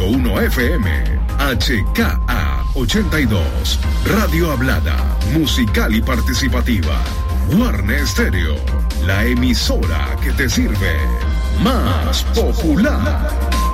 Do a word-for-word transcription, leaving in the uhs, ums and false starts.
uno F M, H K A ochenta y dos, Radio Hablada, musical y participativa. Guarne Stereo, la emisora que te sirve. Más popular.